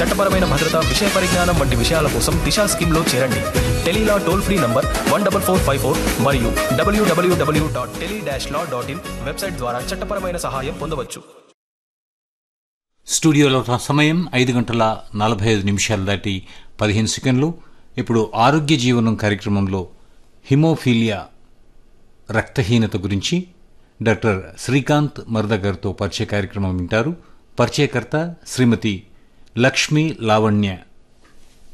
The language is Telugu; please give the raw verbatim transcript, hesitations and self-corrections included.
చట్టపరమైన భద్రత, విషయ పరిజ్ఞానం వంటి విషయాల కోసం దిశా స్కీమ్లో చేరండి. Tele-Law toll free number one double four five four మరియు డబ్ల్యూడబ్ల్యూడబ్ల్యూ dot tele dash law dot in website ద్వారా చట్టపరమైన సహాయం పొందవచ్చు. స్టూడియోలో సమయం ఐదు గంటల నలభై ఐదు నిమిషాలు దాటి పదిహేను సెకండ్లు. ఇప్పుడు ఆరోగ్య జీవనం కార్యక్రమంలో హిమోఫీలియా, రక్తహీనత గురించి డాక్టర్ శ్రీకాంత్ మర్ద గారితో పరిచయ కార్యక్రమం వింటారు. పరిచయకర్త శ్రీమతి లక్ష్మీ లావణ్య.